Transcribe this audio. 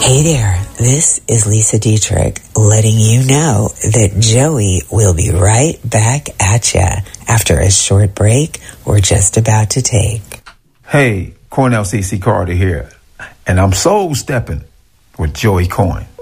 Hey there, this is Lisa Dietrich letting you know that Joey will be right back at ya after a short break we're just about to take. Hey, Cornell C.C. Carter here, and I'm soul stepping with Joey Coyne.